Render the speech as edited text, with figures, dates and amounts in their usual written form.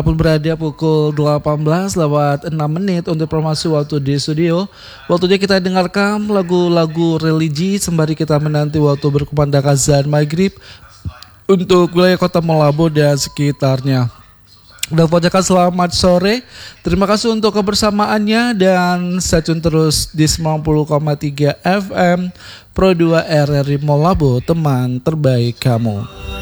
pun berada pukul 18 lewat 6 menit untuk informasi waktu di studio. Waktunya kita dengarkan lagu-lagu religi sembari kita menanti waktu berkumandang azan maghrib untuk wilayah kota Malabo dan sekitarnya. Dan ucapkan selamat sore. Terima kasih untuk kebersamaannya dan stay tune terus di 90,3 FM Pro 2 RRI Malabo, teman terbaik kamu.